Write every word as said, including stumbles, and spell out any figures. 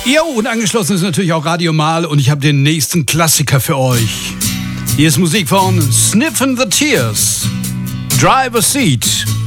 Jo, und angeschlossen ist natürlich auch Radio Mal und ich habe den nächsten Klassiker für euch. Hier ist Musik von Sniffin' the Tears, Driver's Seat.